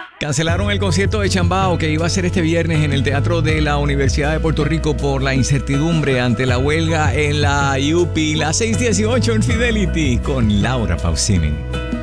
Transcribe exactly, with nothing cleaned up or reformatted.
Cancelaron el concierto de Chambao que iba a ser este viernes en el Teatro de la Universidad de Puerto Rico por la incertidumbre ante la huelga en la U P I. La seis dieciocho en Fidelity con Laura Pausini.